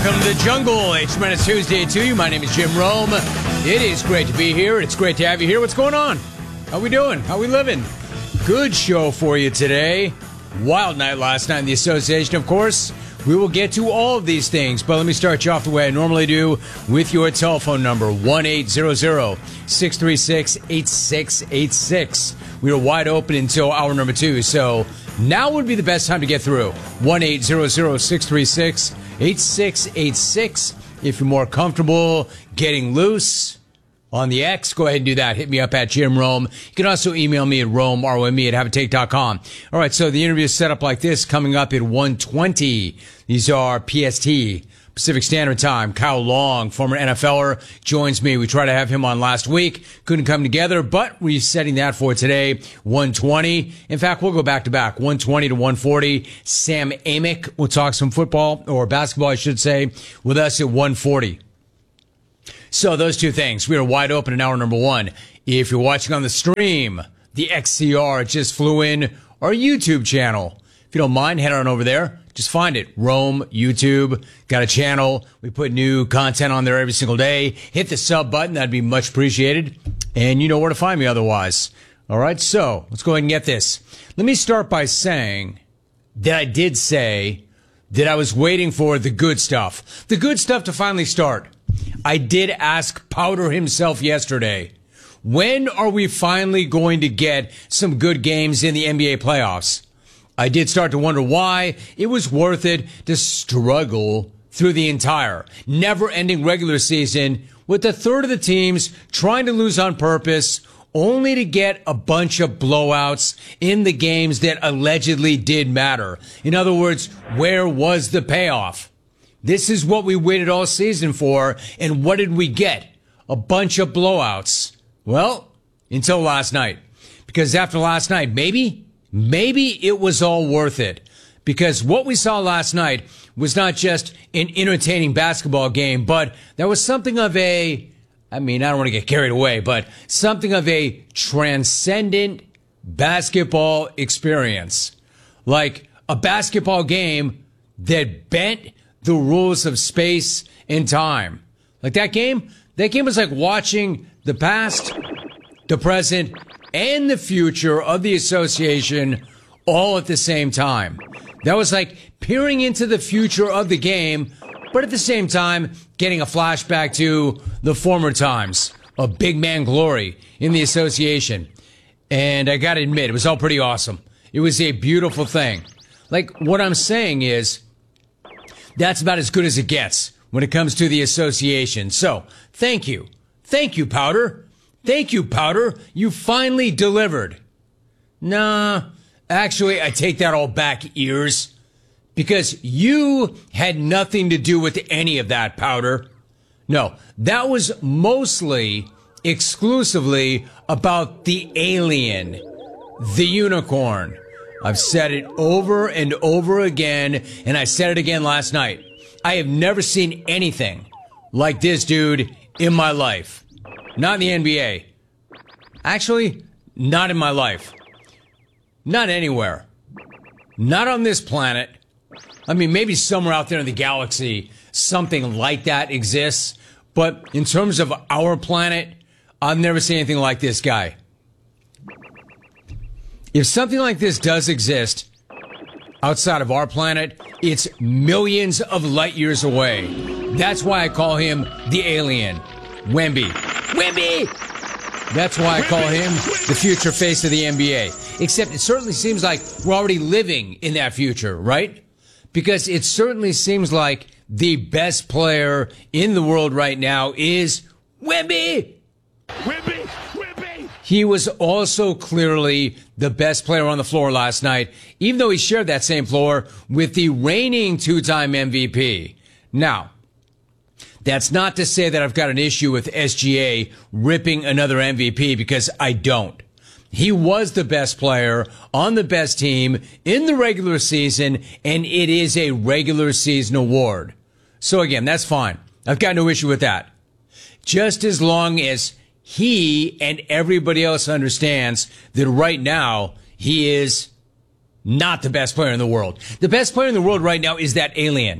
Welcome to the jungle. It's Tuesday to you. My name is Jim Rome. It is great to be here. It's great to have you here. What's going on? How we doing? How we living? Good show for you today. Wild night last night in the association, of course. We will get to all of these things, but let me start you off the way I normally do with your telephone number, 1-800-636-8686. We are wide open until hour number 2, so now would be the best time to get through. 1-800-636-8686. If you're more comfortable getting loose on the X, go ahead and do that. Hit me up at Jim Rome. You can also email me at Rome, R-O-M-E, at haveatake.com. All right, so the interview is set up like this, coming up at 1:20. These are PST, Pacific Standard Time. Kyle Long, former NFLer, joins me. We tried to have him on last week. Couldn't come together, but we're setting that for today, 1:20. In fact, we'll go back to back, 1:20 to 1:40. Sam Amick will talk some football, or basketball, I should say, with us at 1:40. So those two things. We are wide open in hour number 1. If you're watching on the stream, the XCR just flew in our YouTube channel. If you don't mind, head on over there. Just find it. Rome, YouTube. Got a channel. We put new content on there every single day. Hit the sub button. That'd be much appreciated. And you know where to find me otherwise. All right, so let's go ahead and get this. Let me start by saying that I did say that I was waiting for the good stuff. The good stuff to finally start. I did ask Powder himself yesterday, when are we finally going to get some good games in the NBA playoffs? I did start to wonder why it was worth it to struggle through the entire never-ending regular season with a third of the teams trying to lose on purpose, only to get a bunch of blowouts in the games that allegedly did matter. In other words, where was the payoff? This is what we waited all season for, and what did we get? A bunch of blowouts. Well, until last night. Because after last night, maybe it was all worth it. Because what we saw last night was not just an entertaining basketball game, but that was something of I don't want to get carried away, but something of a transcendent basketball experience. Like a basketball game that bent the rules of space and time. Like that game was like watching the past, the present, and the future of the association all at the same time. That was like peering into the future of the game, but at the same time, getting a flashback to the former times of big man glory in the association. And I gotta admit, it was all pretty awesome. It was a beautiful thing. Like, what I'm saying is, that's about as good as it gets when it comes to the association. So, thank you. Thank you, Powder. Thank you, Powder. You finally delivered. Nah, actually, I take that all back, ears. Because you had nothing to do with any of that, Powder. No, that was mostly, exclusively about the alien, the unicorn. I've said it over and over again, and I said it again last night. I have never seen anything like this dude in my life. Not in the NBA. Actually, not in my life. Not anywhere. Not on this planet. I mean, maybe somewhere out there in the galaxy, something like that exists. But in terms of our planet, I've never seen anything like this guy. If something like this does exist outside of our planet, it's millions of light years away. That's why I call him the alien. Wemby. Wemby! That's why I call him the future face of the NBA. Except it certainly seems like we're already living in that future, right? Because it certainly seems like the best player in the world right now is Wemby! Wemby! He was also clearly the best player on the floor last night, even though he shared that same floor with the reigning two-time MVP. Now, that's not to say that I've got an issue with SGA ripping another MVP, because I don't. He was the best player on the best team in the regular season, and it is a regular season award. So again, that's fine. I've got no issue with that. Just as long as he and everybody else understands that right now he is not the best player in the world. The best player in the world right now is that alien.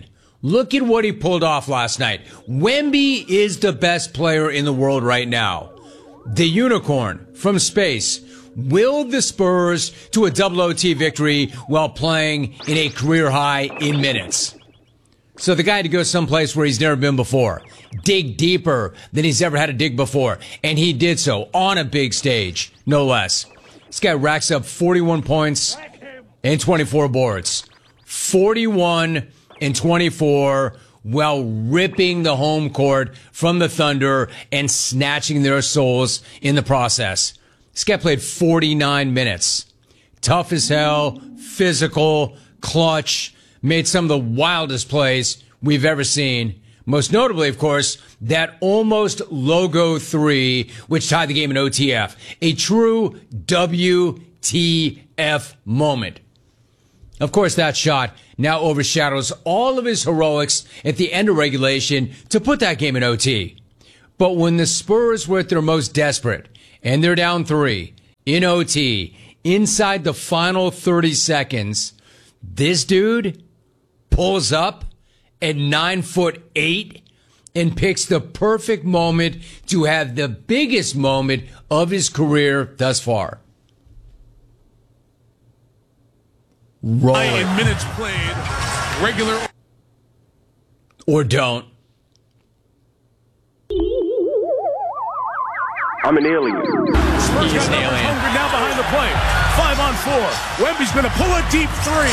Look at what he pulled off last night. Wemby is the best player in the world right now. The unicorn from space willed the Spurs to a double OT victory while playing in a career high in minutes. So the guy had to go someplace where he's never been before. Dig deeper than he's ever had to dig before. And he did so on a big stage, no less. This guy racks up 41 points and 24 boards. 41 and 24 while ripping the home court from the Thunder and snatching their souls in the process. This guy played 49 minutes. Tough as hell, physical, clutch, made some of the wildest plays we've ever seen. Most notably, of course, that almost logo three, which tied the game in OTF. A true WTF moment. Of course, that shot now overshadows all of his heroics at the end of regulation to put that game in OT. But when the Spurs were at their most desperate, and they're down 3 in OT, inside the final 30 seconds, this dude pulls up at 9'8" and picks the perfect moment to have the biggest moment of his career thus far. Roll it. In minutes played, regular or don't. I'm an alien. Spurs He's got an numbers alien. hungry now behind the play. 5 on 4. Wemby's going to pull a deep 3.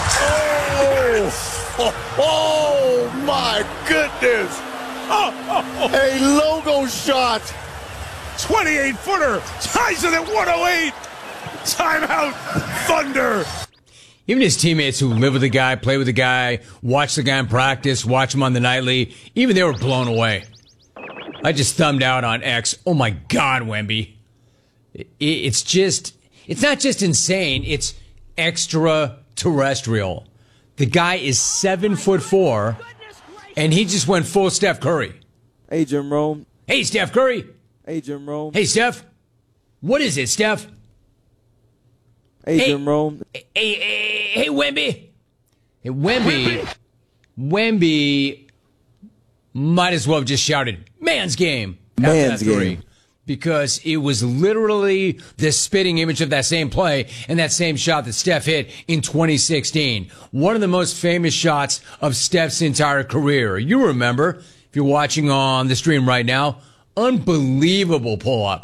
Oh my goodness! A logo shot. 28-footer. Ties it at 108. Timeout, Thunder. Even his teammates who live with the guy, play with the guy, watch the guy in practice, watch him on the nightly, even they were blown away. I just thumbed out on X. Oh my God, Wemby. It's not just insane, it's extraterrestrial. The guy is 7'4", and he just went full Steph Curry. Hey, Jim Rome. Hey, Steph Curry. Hey, Jim Rome. Hey, Steph. What is it, Steph? Hey, Jim Rome. Hey, Wemby. Hey, Wemby might as well have just shouted, man's game. after Man's that three. game. Because it was literally the spitting image of that same play and that same shot that Steph hit in 2016. One of the most famous shots of Steph's entire career. You remember, if you're watching on the stream right now, unbelievable pull-up.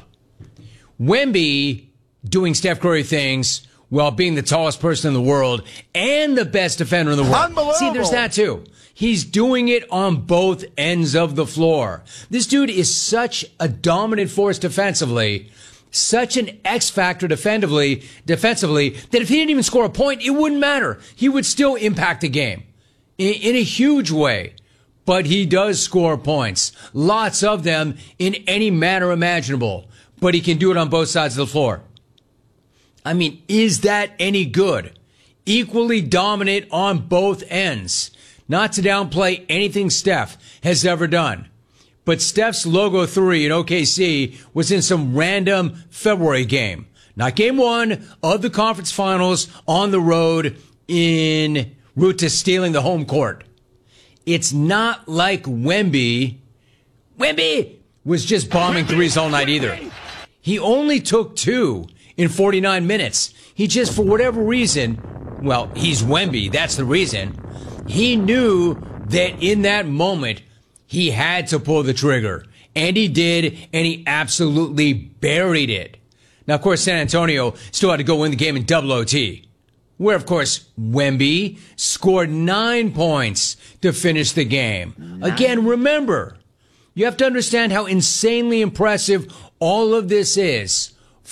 Wemby doing Steph Curry things while being the tallest person in the world and the best defender in the world. Unbelievable. See, there's that too. He's doing it on both ends of the floor. This dude is such a dominant force defensively, such an X factor defensively, that if he didn't even score a point, it wouldn't matter. He would still impact the game in a huge way. But he does score points, lots of them in any manner imaginable. But he can do it on both sides of the floor. I mean, is that any good? Equally dominant on both ends. Not to downplay anything Steph has ever done. But Steph's logo 3 in OKC was in some random February game. Not game 1 of the conference finals on the road en route to stealing the home court. It's not like Wemby was just bombing threes all night either. He only took 2 in 49 minutes. He just, for whatever reason, well, he's Wemby, that's the reason. He knew that in that moment, he had to pull the trigger. And he did, and he absolutely buried it. Now, of course, San Antonio still had to go win the game in double OT, where, of course, Wemby scored 9 points to finish the game. Again, remember, you have to understand how insanely impressive all of this is.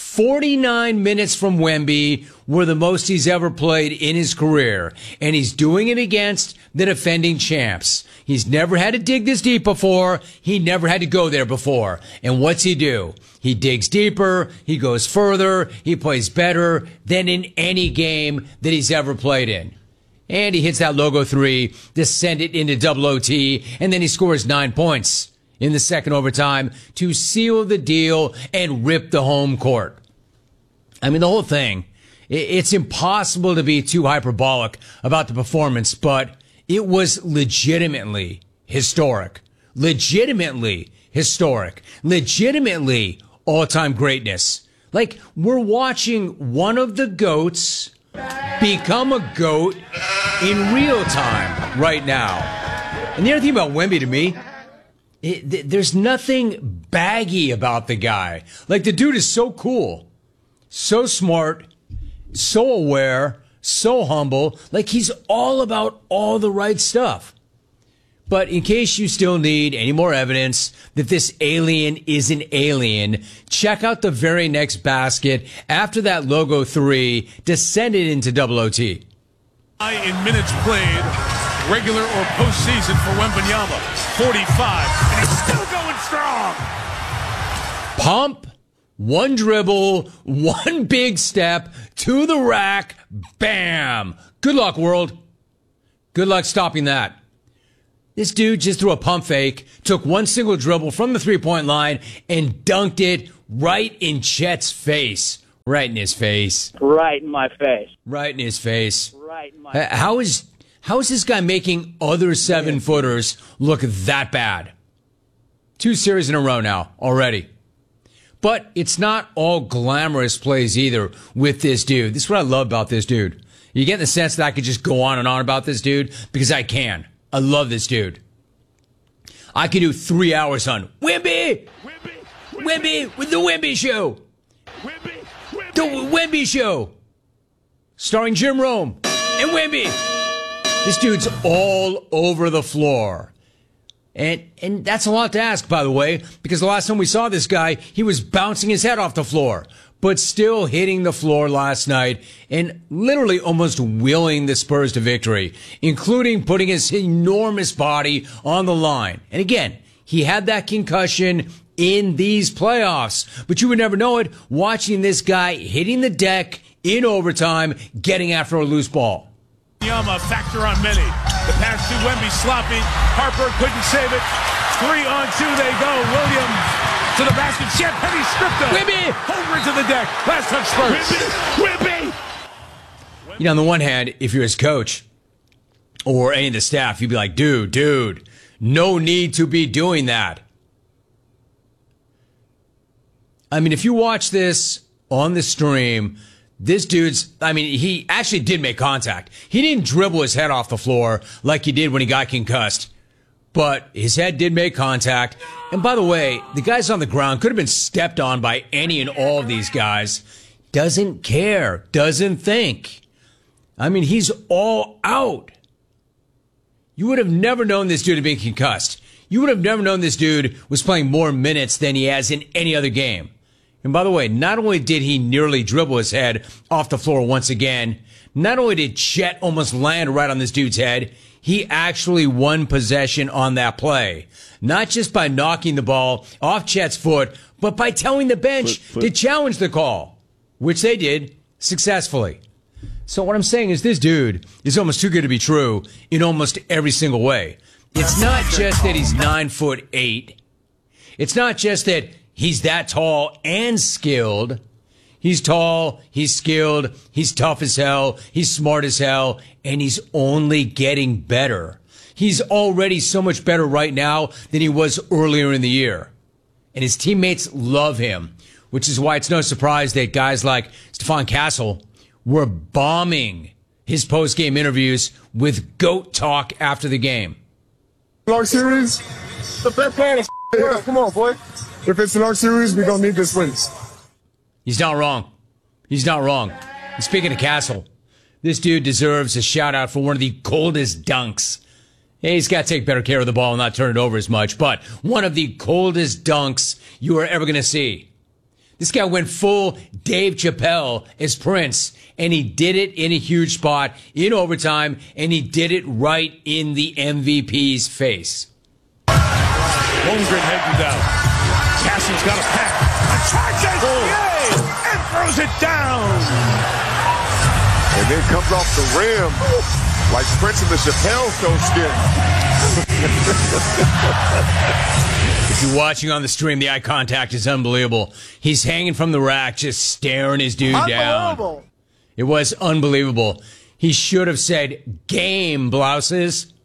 49 minutes from Wemby were the most he's ever played in his career, and he's doing it against the defending champs. He's never had to dig this deep before. He never had to go there before. And what's he do? He digs deeper, he goes further, he plays better than in any game that he's ever played in. And he hits that logo 3 to send it into double OT, and then he scores 9 points in the second overtime to seal the deal and rip the home court. I mean, the whole thing, it's impossible to be too hyperbolic about the performance, but It was legitimately historic. Legitimately historic. Legitimately all-time greatness. Like, we're watching one of the GOATs become a GOAT in real time right now. And the other thing about Wemby to me, there's nothing baggy about the guy. Like, the dude is so cool, so smart, so aware, so humble. Like, he's all about all the right stuff. But in case you still need any more evidence that this alien is an alien, check out the very next basket after that logo 3 descended into double OT. In minutes played, regular or postseason for Wembanyama, 45, and he's still going strong. Pump, one dribble, one big step to the rack, bam. Good luck, world. Good luck stopping that. This dude just threw a pump fake, took one single dribble from the three-point line, and dunked it right in Chet's face. Right in his face. Right in my face. Right in his face. Right in my face. How is this guy making other 7-footers look that bad? 2 series in a row now already. But it's not all glamorous plays either with this dude. This is what I love about this dude. You get the sense that I could just go on and on about this dude because I can. I love this dude. I could do 3 hours on Wemby with the Wemby Show. The Wemby Show. Starring Jim Rome and Wemby. This dude's all over the floor. And that's a lot to ask, by the way, because the last time we saw this guy, he was bouncing his head off the floor, but still hitting the floor last night and literally almost willing the Spurs to victory, including putting his enormous body on the line. And again, he had that concussion in these playoffs, but you would never know it watching this guy hitting the deck in overtime, getting after a loose ball. Yama factor on many. The pass to Wemby sloppy. Harper couldn't save it. 3 on 2 they go. Williams to the basket. Chet Penny stripped him. Wemby! Over to the deck. Last touch Spurs. Wemby! You know, on the one hand, if you're his coach or any of the staff, you'd be like, dude, no need to be doing that. I mean, if you watch this on the stream, this dude's, I mean, he actually did make contact. He didn't dribble his head off the floor like he did when he got concussed. But his head did make contact. And by the way, the guy's on the ground, could have been stepped on by any and all of these guys. Doesn't care, doesn't think. I mean, he's all out. You would have never known this dude had been concussed. You would have never known this dude was playing more minutes than he has in any other game. And by the way, not only did he nearly dribble his head off the floor once again, not only did Chet almost land right on this dude's head, he actually won possession on that play. Not just by knocking the ball off Chet's foot, but by telling the bench to challenge the call, which they did successfully. So what I'm saying is this dude is almost too good to be true in almost every single way. It's not just that he's 9'8". It's not just that he's that tall and skilled. He's tall, he's skilled, he's tough as hell, he's smart as hell, and he's only getting better. He's already so much better right now than he was earlier in the year. And his teammates love him, which is why it's no surprise that guys like Stephon Castle were bombing his post-game interviews with GOAT talk after the game. Long series, the best player in the world. Come on, boy. If it's an long series, we're going to need this win. He's not wrong. He's not wrong. And speaking of Castle, this dude deserves a shout out for one of the coldest dunks. Yeah, he's got to take better care of the ball and not turn it over as much, but one of the coldest dunks you are ever going to see. This guy went full Dave Chappelle as Prince, and he did it in a huge spot in overtime, and he did it right in the MVP's face. Holmgren heading down. Castle's got a pack. Charges! Yay! And throws it down! And then comes off the rim like Prince in the Chappelle Show skit. If you're watching on the stream, the eye contact is unbelievable. He's hanging from the rack, just staring his dude down. It was unbelievable. He should have said, "Game, blouses."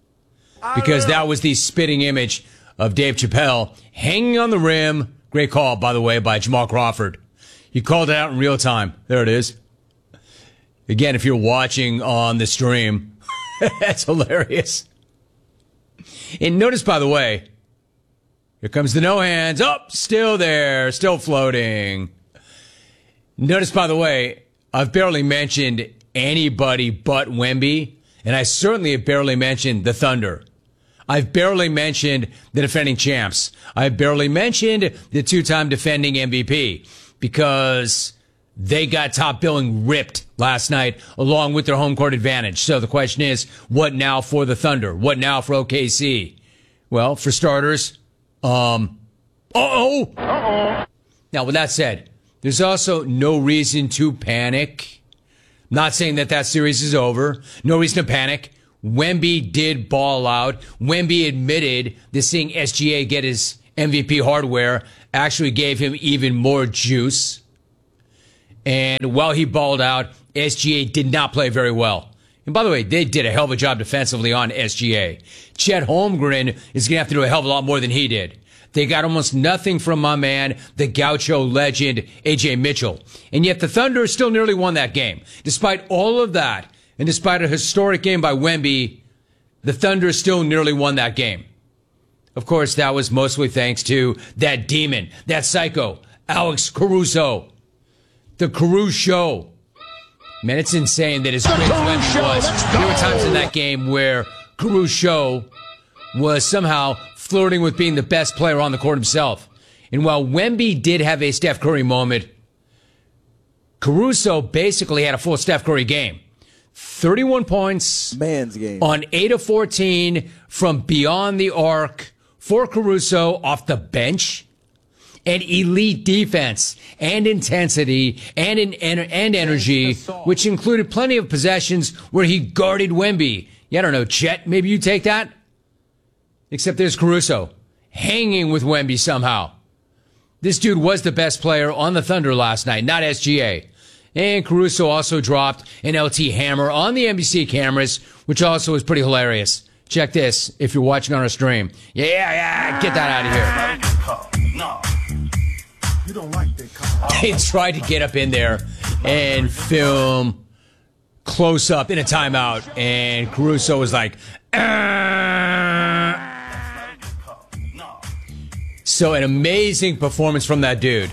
because that was the spitting image of Dave Chappelle hanging on the rim. Great call, by the way, by Jamal Crawford. He called it out in real time. There it is. Again, if you're watching on the stream, that's hilarious. And notice, by the way, here comes the no hands. Oh, still there, still floating. Notice, by the way, I've barely mentioned anybody but Wemby, and I certainly have barely mentioned the Thunder. I've barely mentioned the defending champs. I've barely mentioned the two-time defending MVP because they got top billing ripped last night along with their home court advantage. So the question is, what now for the Thunder? What now for OKC? Well, for starters, Now, with that said, there's also no reason to panic. Not saying that that series is over. No reason to panic. Wemby did ball out. Wemby admitted that seeing SGA get his MVP hardware actually gave him even more juice. And while he balled out, SGA did not play very well. And by the way, they did a hell of a job defensively on SGA. Chet Holmgren is going to have to do a hell of a lot more than he did. They got almost nothing from my man, the Gaucho legend, AJ Mitchell. And yet the Thunder still nearly won that game. Despite all of that, and despite a historic game by Wemby, the Thunder still nearly won that game. Of course, that was mostly thanks to that demon, that psycho, Alex Caruso. The Caruso Show. Man, it's insane that as great as Wemby was, there were times in that game where Caruso was somehow flirting with being the best player on the court himself. And while Wemby did have a Steph Curry moment, Caruso basically had a full Steph Curry game. 31 points. Man's game. On 8 of 14 from beyond the arc for Caruso off the bench. And elite defense and intensity and energy, which included plenty of possessions where he guarded Wemby. Yeah, I don't know, Chet, maybe you take that? Except there's Caruso hanging with Wemby somehow. This dude was the best player on the Thunder last night, not SGA. And Caruso also dropped an LT hammer on the NBC cameras, which also was pretty hilarious. Check this if you're watching on our stream. Yeah, get that out of here. No. You don't like that call. They tried to get up in there and film close up in a timeout, and Caruso was like, So an amazing performance from that dude.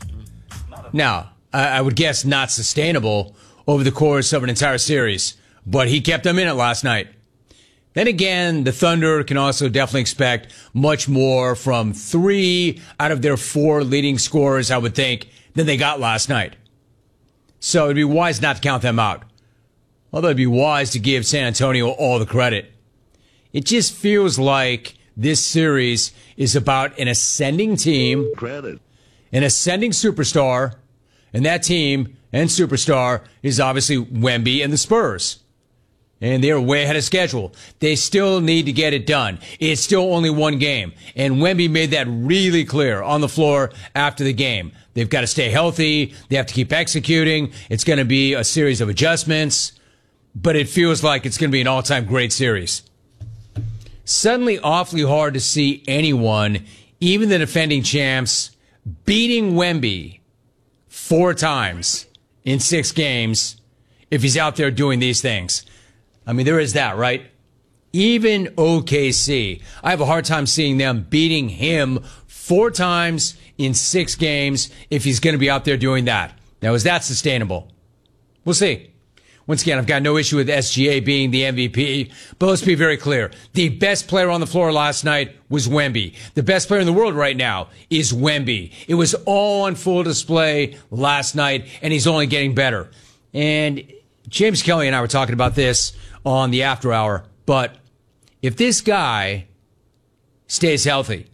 Now, I would guess not sustainable over the course of an entire series, but he kept them in it last night. Then again, the Thunder can also definitely expect much more from 3 out of their 4 leading scorers, I would think, than they got last night. So it'd be wise not to count them out. Although it'd be wise to give San Antonio all the credit. It just feels like this series is about an ascending team, an ascending superstar, and that team and superstar is obviously Wemby and the Spurs. And they're way ahead of schedule. They still need to get it done. It's still only one game. And Wemby made that really clear on the floor after the game. They've got to stay healthy. They have to keep executing. It's going to be a series of adjustments. But it feels like it's going to be an all-time great series. Suddenly awfully hard to see anyone, even the defending champs, beating Wemby 4 times in 6 games if he's out there doing these things. I mean, there is that, right? Even OKC, I have a hard time seeing them beating him 4 times in 6 games if he's going to be out there doing that. Now, is that sustainable? We'll see. Once again, I've got no issue with SGA being the MVP, but let's be very clear. The best player on the floor last night was Wemby. The best player in the world right now is Wemby. It was all on full display last night, and he's only getting better. And James Kelly and I were talking about this on the after hour, but if this guy stays healthy,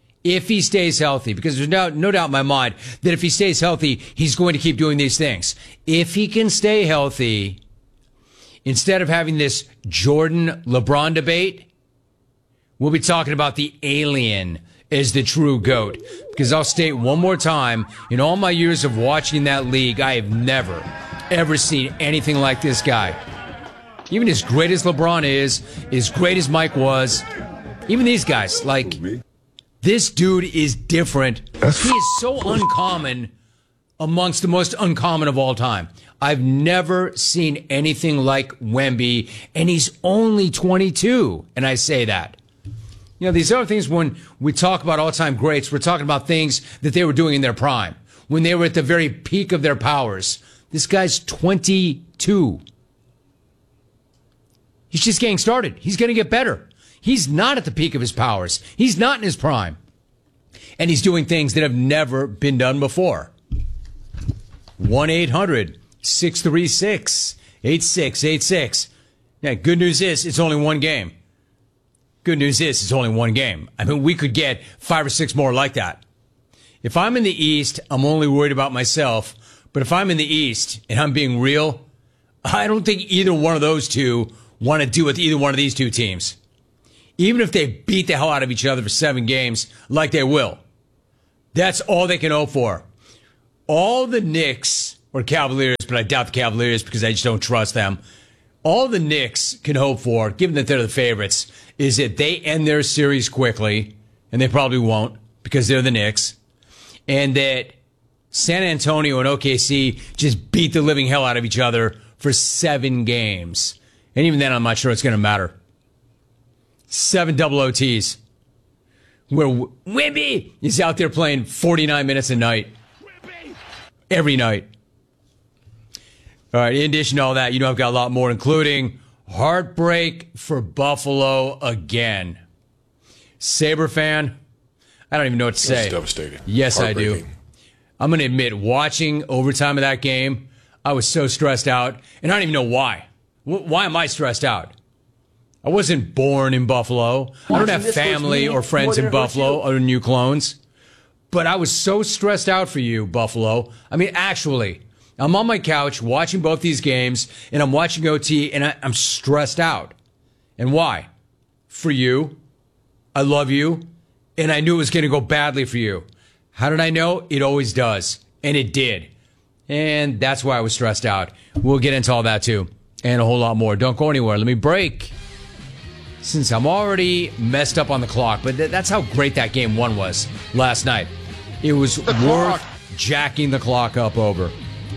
because there's no doubt in my mind that if he stays healthy, he's going to keep doing these things. If he can stay healthy, instead of having this Jordan-LeBron debate, we'll be talking about the alien as the true GOAT. Because I'll state one more time, in all my years of watching that league, I have never, ever seen anything like this guy. Even as great as LeBron is, as great as Mike was, even these guys, like, this dude is different. He is so uncommon amongst the most uncommon of all time. I've never seen anything like Wemby, and he's only 22, and I say that. You know, these other things, when we talk about all-time greats, we're talking about things that they were doing in their prime, when they were at the very peak of their powers. This guy's 22. He's just getting started. He's going to get better. He's not at the peak of his powers. He's not in his prime. And he's doing things that have never been done before. 1-800-636-8686. Yeah, good news is it's only one game. Good news is it's only one game. I mean, we could get 5 or 6 more like that. If I'm in the East, I'm only worried about myself. But if I'm in the East and I'm being real, I don't think either one of those two want to deal with either one of these two teams. Even if they beat the hell out of each other for 7 games, like they will. That's all they can hope for. All the Knicks, or Cavaliers, but I doubt the Cavaliers because I just don't trust them. All the Knicks can hope for, given that they're the favorites, is that they end their series quickly, and they probably won't because they're the Knicks, and that San Antonio and OKC just beat the living hell out of each other for 7 games. And even then, I'm not sure it's going to matter. 7 double OTs. Where Wemby is out there playing 49 minutes a night. Every night. All right, in addition to all that, you know I've got a lot more, including heartbreak for Buffalo again. Sabre fan, I don't even know what to say. It's devastating. Yes, I do. I'm going to admit, watching overtime of that game, I was so stressed out, and I don't even know why. Why am I stressed out? I wasn't born in Buffalo. I don't have family or friends in Buffalo other than you clones. But I was so stressed out for you, Buffalo. I mean, actually, I'm on my couch watching both these games, and I'm watching OT, and I'm stressed out. And why? For you. I love you. And I knew it was going to go badly for you. How did I know? It always does. And it did. And that's why I was stressed out. We'll get into all that, too. And a whole lot more. Don't go anywhere. Let me break. Since I'm already messed up on the clock, but that's how great that game 1 was last night. It was worth jacking the clock up over.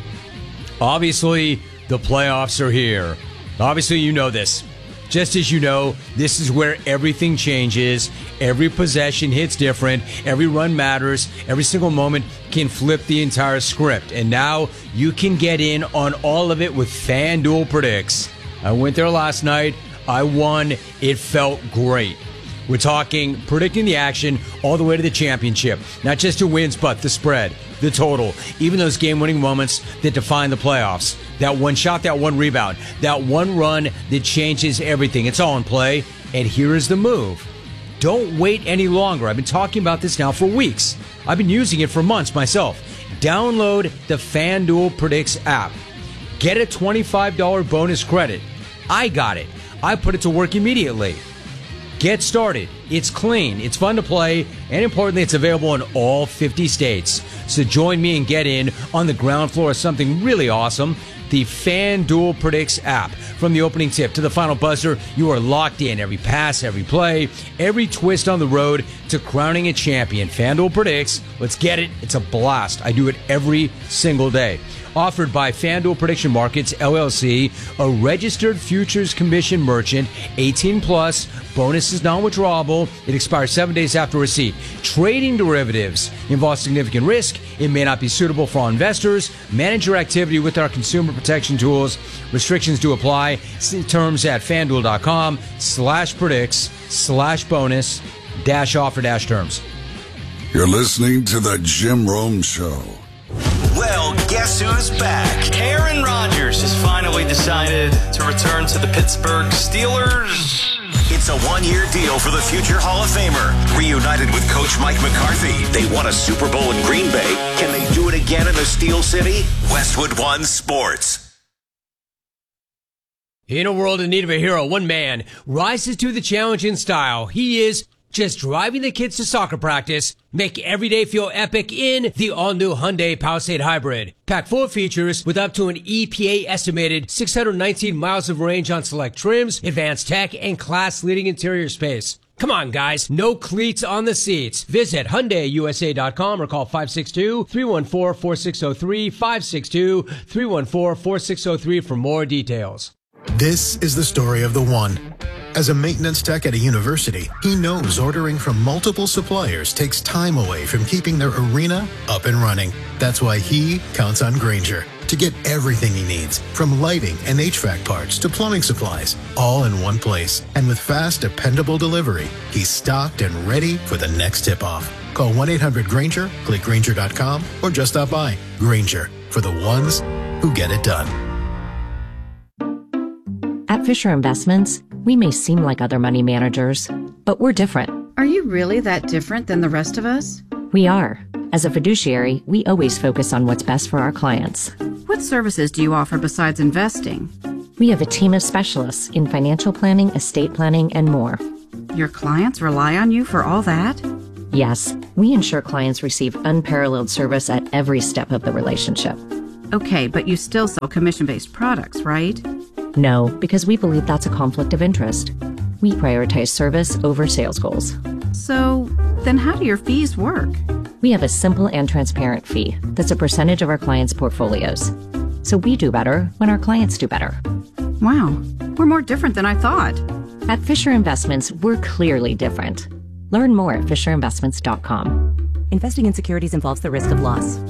Obviously, the playoffs are here. Obviously, you know this. Just as you know, this is where everything changes. Every possession hits different. Every run matters. Every single moment can flip the entire script. And now you can get in on all of it with FanDuel Predicts. I went there last night. I won. It felt great. We're talking predicting the action all the way to the championship. Not just who wins, but the spread, the total, even those game-winning moments that define the playoffs. That one shot, that one rebound, that one run that changes everything. It's all in play. And here is the move. Don't wait any longer. I've been talking about this now for weeks. I've been using it for months myself. Download the FanDuel Predicts app. Get a $25 bonus credit. I got it. I put it to work immediately. Get started. It's clean, it's fun to play, and importantly, it's available in all 50 states. So join me and get in on the ground floor of something really awesome, the FanDuel Predicts app. From the opening tip to the final buzzer, you are locked in. Every pass, every play, every twist on the road to crowning a champion. FanDuel Predicts. Let's get it. It's a blast. I do it every single day. Offered by FanDuel Prediction Markets, LLC, a registered futures commission merchant, 18 plus, bonus is non-withdrawable. It expires 7 days after receipt. Trading derivatives involves significant risk. It may not be suitable for all investors. Manage your activity with our consumer protection tools. Restrictions do apply. See terms at FanDuel.com/predicts/bonus-offer-terms. You're listening to the Jim Rome Show. Well, guess who's back? Aaron Rodgers has finally decided to return to the Pittsburgh Steelers. It's a one-year deal for the future Hall of Famer. Reunited with Coach Mike McCarthy, they won a Super Bowl in Green Bay. Can they do it again in the Steel City? Westwood One Sports. In a world in need of a hero, one man rises to the challenge in style. He is just driving the kids to soccer practice. Make every day feel epic in the all-new Hyundai Palisade Hybrid. Packed full of features with up to an EPA-estimated 619 miles of range on select trims, advanced tech, and class-leading interior space. Come on, guys. No cleats on the seats. Visit HyundaiUSA.com or call 562-314-4603, 562-314-4603 for more details. This is the story of the one. As a maintenance tech at a university, he knows ordering from multiple suppliers takes time away from keeping their arena up and running. That's why he counts on Grainger to get everything he needs, from lighting and HVAC parts to plumbing supplies, all in one place. And with fast, dependable delivery, he's stocked and ready for the next tip-off. Call 1-800-GRAINGER, click Grainger.com, or just stop by. Grainger, for the ones who get it done. At Fisher Investments, we may seem like other money managers, but we're different. Are you really that different than the rest of us? We are. As a fiduciary, we always focus on what's best for our clients. What services do you offer besides investing? We have a team of specialists in financial planning, estate planning, and more. Your clients rely on you for all that? Yes, we ensure clients receive unparalleled service at every step of the relationship. Okay, but you still sell commission-based products, right? No, because we believe that's a conflict of interest. We prioritize service over sales goals. So, then how do your fees work? We have a simple and transparent fee that's a percentage of our clients' portfolios. So we do better when our clients do better. Wow, we're more different than I thought. At Fisher Investments, we're clearly different. Learn more at FisherInvestments.com. Investing in securities involves the risk of loss.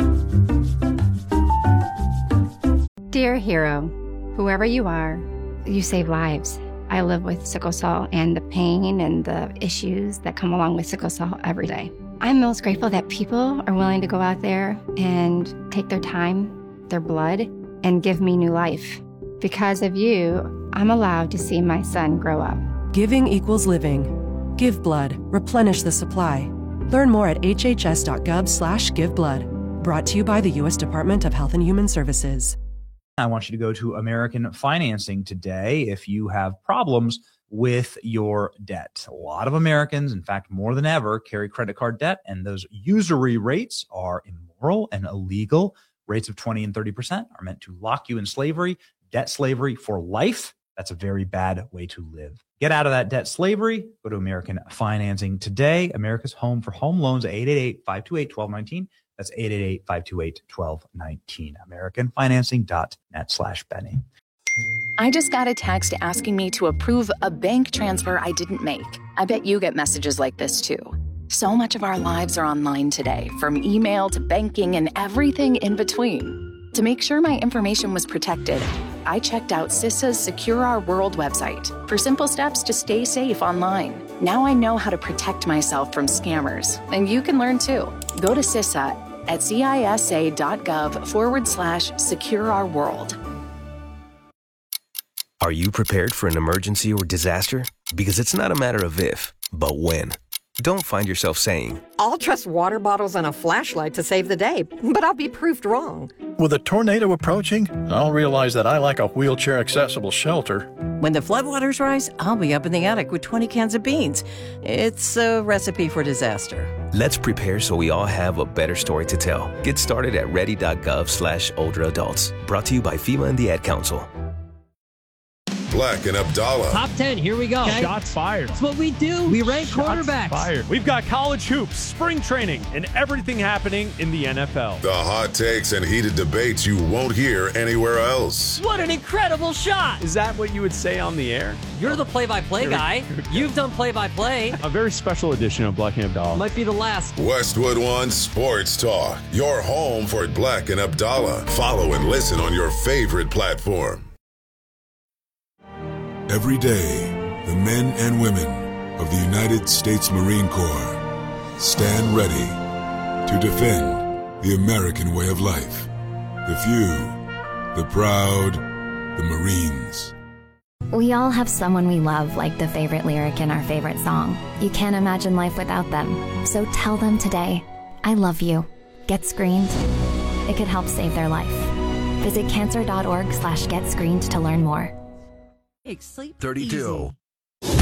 Dear hero, whoever you are, you save lives. I live with sickle cell and the pain and the issues that come along with sickle cell every day. I'm most grateful that people are willing to go out there and take their time, their blood, and give me new life. Because of you, I'm allowed to see my son grow up. Giving equals living. Give blood. Replenish the supply. Learn more at hhs.gov/giveblood. Brought to you by the U.S. Department of Health and Human Services. I want you to go to American Financing today if you have problems with your debt. A lot of Americans, in fact, more than ever, carry credit card debt, and those usury rates are immoral and illegal. Rates of 20 and 30% are meant to lock you in slavery, debt slavery for life. That's a very bad way to live. Get out of that debt slavery. Go to American Financing today. America's home for home loans, 888-528-1219. That's 888-528-1219. AmericanFinancing.net/Benny. I just got a text asking me to approve a bank transfer I didn't make. I bet you get messages like this too. So much of our lives are online today, from email to banking and everything in between. To make sure my information was protected, I checked out CISA's Secure Our World website for simple steps to stay safe online. Now I know how to protect myself from scammers, and you can learn too. Go to CISA at CISA.gov/SecureOurWorld. Are you prepared for an emergency or disaster? Because it's not a matter of if, but when. Don't find yourself saying, I'll trust water bottles and a flashlight to save the day, but I'll be proved wrong. With a tornado approaching, I'll realize that I lack a wheelchair-accessible shelter. When the floodwaters rise, I'll be up in the attic with 20 cans of beans. It's a recipe for disaster. Let's prepare so we all have a better story to tell. Get started at ready.gov/older adults. Brought to you by FEMA and the Ad Council. Black and Abdallah. Top 10, here we go. Okay. Shots fired. That's what we do. We rank quarterbacks. Fired. We've got college hoops, spring training, and everything happening in the NFL. The hot takes and heated debates you won't hear anywhere else. What an incredible shot. Is that what you would say on the air? You're the play-by-play guy. You've done play-by-play. A very special edition of Black and Abdallah. Might be the last. Westwood One Sports Talk. Your home for Black and Abdallah. Follow and listen on your favorite platform. Every day, the men and women of the United States Marine Corps stand ready to defend the American way of life. The few, the proud, the Marines. We all have someone we love, like the favorite lyric in our favorite song. You can't imagine life without them. So tell them today, I love you. Get screened. It could help save their life. Visit cancer.org/getscreened to learn more. Sleep 32. easy.